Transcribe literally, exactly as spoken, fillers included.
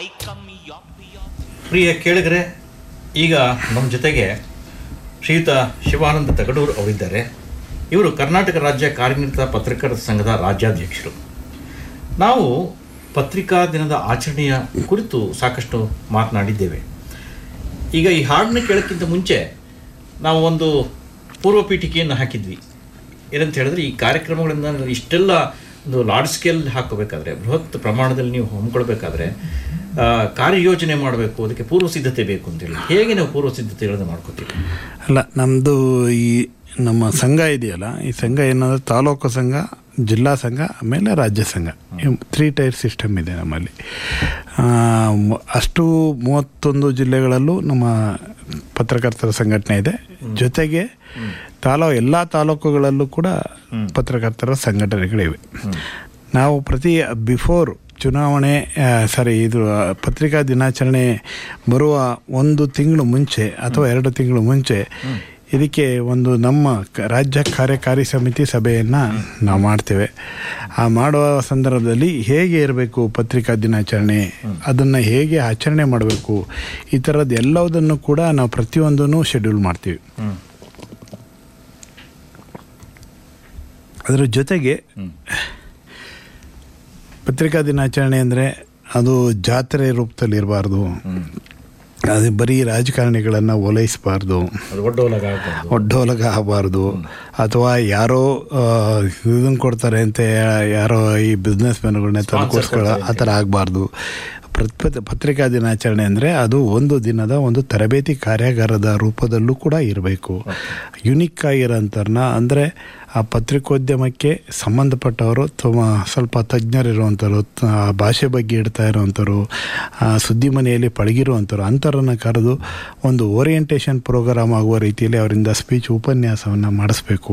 ಪ್ರಿಯ ಕೇಳಿಗರೆ, ಈಗ ನಮ್ಮ ಜೊತೆಗೆ ಶ್ರೀಯುತ ಶಿವಾನಂದ ತಗಡೂರು ಅವರಿದ್ದಾರೆ. ಇವರು ಕರ್ನಾಟಕ ರಾಜ್ಯ ಕಾರ್ಯನಿರತ ಪತ್ರಕರ್ತರ ಸಂಘದ ರಾಜ್ಯಾಧ್ಯಕ್ಷರು. ನಾವು ಪತ್ರಿಕಾ ದಿನದ ಆಚರಣೆಯ ಕುರಿತು ಸಾಕಷ್ಟು ಮಾತನಾಡಿದ್ದೇವೆ. ಈಗ ಈ ಹಾಡನ್ನ ಕೇಳೋಕ್ಕಿಂತ ಮುಂಚೆ ನಾವು ಒಂದು ಪೂರ್ವ ಪೀಠಿಕೆಯನ್ನು ಹಾಕಿದ್ವಿ. ಏನಂತ ಹೇಳಿದ್ರೆ, ಈ ಕಾರ್ಯಕ್ರಮಗಳಿಂದ ಇಷ್ಟೆಲ್ಲ ಒಂದು ಲಾರ್ಜ್ ಸ್ಕೇಲ್ ಹಾಕೋಬೇಕಾದ್ರೆ, ಬೃಹತ್ ಪ್ರಮಾಣದಲ್ಲಿ ನೀವು ಹಮ್ಮಿಕೊಳ್ಬೇಕಾದ್ರೆ ಕಾರ್ಯಯೋಜನೆ ಮಾಡಬೇಕು, ಅದಕ್ಕೆ ಪೂರ್ವ ಸಿದ್ಧತೆ ಬೇಕು ಅಂತೇಳಿ. ಹೇಗೆ ನಾವು ಪೂರ್ವ ಸಿದ್ಧತೆಗಳನ್ನು ಮಾಡ್ಕೋತೀವಿ? ಅಲ್ಲ, ನಮ್ಮದು ಈ ನಮ್ಮ ಸಂಘ ಇದೆಯಲ್ಲ, ಈ ಸಂಘ ಏನಂದರೆ ತಾಲೂಕು ಸಂಘ, ಜಿಲ್ಲಾ ಸಂಘ, ಆಮೇಲೆ ರಾಜ್ಯ ಸಂಘ, ತ್ರೀ ಟೈರ್ ಸಿಸ್ಟಮ್ ಇದೆ ನಮ್ಮಲ್ಲಿ. ಅಷ್ಟು ಮೂವತ್ತೊಂದು ಜಿಲ್ಲೆಗಳಲ್ಲೂ ನಮ್ಮ ಪತ್ರಕರ್ತರ ಸಂಘಟನೆ ಇದೆ. ಜೊತೆಗೆ ತಾಲೂ ಎಲ್ಲ ತಾಲೂಕುಗಳಲ್ಲೂ ಕೂಡ ಪತ್ರಕರ್ತರ ಸಂಘಟನೆಗಳಿವೆ. ನಾವು ಪ್ರತಿ ಬಿಫೋರ್ ಚುನಾವಣೆ ಸಾರಿ ಇದು ಪತ್ರಿಕಾ ದಿನಾಚರಣೆ ಬರುವ ಒಂದು ತಿಂಗಳು ಮುಂಚೆ ಅಥವಾ ಎರಡು ತಿಂಗಳು ಮುಂಚೆ ಇದಕ್ಕೆ ಒಂದು ನಮ್ಮ ರಾಜ್ಯ ಕಾರ್ಯಕಾರಿ ಸಮಿತಿ ಸಭೆಯನ್ನು ನಾವು ಮಾಡ್ತೇವೆ. ಆ ಮಾಡುವ ಸಂದರ್ಭದಲ್ಲಿ ಹೇಗೆ ಇರಬೇಕು ಪತ್ರಿಕಾ ದಿನಾಚರಣೆ, ಅದನ್ನು ಹೇಗೆ ಆಚರಣೆ ಮಾಡಬೇಕು, ಈ ಥರದ್ದು ಎಲ್ಲದನ್ನು ಕೂಡ ನಾವು ಪ್ರತಿಯೊಂದನ್ನು ಶೆಡ್ಯೂಲ್ ಮಾಡ್ತೀವಿ. ಅದರ ಜೊತೆಗೆ ಪತ್ರಿಕಾ ದಿನಾಚರಣೆ ಅಂದರೆ ಅದು ಜಾತ್ರೆ ರೂಪದಲ್ಲಿ ಇರಬಾರ್ದು, ಅದು ಬರೀ ರಾಜಕಾರಣಿಗಳನ್ನು ಓಲೈಸಬಾರ್ದು, ಒಡ್ಡೋಲಗ ಆಗಬಾರ್ದು, ಅಥವಾ ಯಾರೋ ಇದನ್ನು ಕೊಡ್ತಾರೆ ಅಂತ ಯಾರೋ ಈ ಬಿಸ್ನೆಸ್ ಮ್ಯಾನ್ಗಳನ್ನ ತಂದುಕೊಡ್ಸ್ಕೊಳ್ಳೋ ಆ ಥರ ಆಗಬಾರ್ದು. ಪತ್ರಿಕಾ ದಿನಾಚರಣೆ ಅಂದರೆ ಅದು ಒಂದು ದಿನದ ಒಂದು ತರಬೇತಿ ಕಾರ್ಯಾಗಾರದ ರೂಪದಲ್ಲೂ ಕೂಡ ಇರಬೇಕು. ಯುನಿಕ್ ಆಗಿರೋಂಥವ್ರನ್ನ, ಅಂದರೆ ಆ ಪತ್ರಿಕೋದ್ಯಮಕ್ಕೆ ಸಂಬಂಧಪಟ್ಟವರು, ತುಂಬ ಸ್ವಲ್ಪ ತಜ್ಞರಿರುವಂಥವ್ರು, ಆ ಭಾಷೆ ಬಗ್ಗೆ ಇಡ್ತಾ ಇರೋವಂಥವ್ರು, ಸುದ್ದಿ ಮನೆಯಲ್ಲಿ ಪಳಗಿರುವಂಥವ್ರು, ಅಂಥವ್ರನ್ನ ಕರೆದು ಒಂದು ಓರಿಯೆಂಟೇಷನ್ ಪ್ರೋಗ್ರಾಮ್ ಆಗುವ ರೀತಿಯಲ್ಲಿ ಅವರಿಂದ ಸ್ಪೀಚ್ ಉಪನ್ಯಾಸವನ್ನು ಮಾಡಿಸ್ಬೇಕು.